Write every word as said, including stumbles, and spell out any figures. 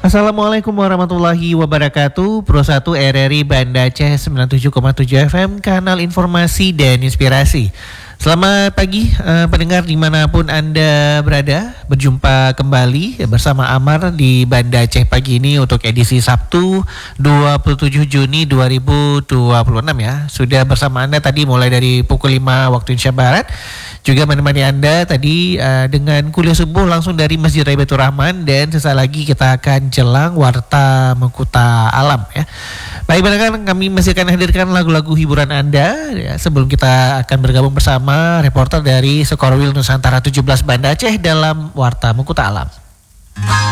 Assalamualaikum warahmatullahi wabarakatuh. Pro satu R R I Banda Aceh sembilan puluh tujuh koma tujuh F M, kanal informasi dan inspirasi. Selamat pagi uh, pendengar dimanapun Anda berada. Berjumpa kembali bersama Amar di Banda Aceh pagi ini untuk edisi Sabtu dua puluh tujuh Juni dua ribu dua puluh enam ya. Sudah bersama Anda tadi mulai dari pukul lima waktu Indonesia Barat. Juga menemani Anda tadi uh, dengan kuliah subuh langsung dari Masjid Raya Baitur Rahman. Dan sesaat lagi kita akan jelang Warta Mengkuta Alam ya. Baik, pendengar, kami masih akan hadirkan lagu-lagu hiburan Anda ya, sebelum kita akan bergabung bersama reporter dari Sekorwil Nusantara tujuh belas Banda Aceh dalam Warta Mengkuta Alam.